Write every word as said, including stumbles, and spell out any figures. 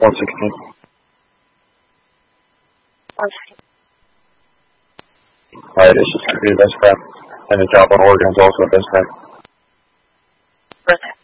one sixteen. Okay. Alright, it's just going to be the best bet. And the job on Oregon is also the best bet. Perfect.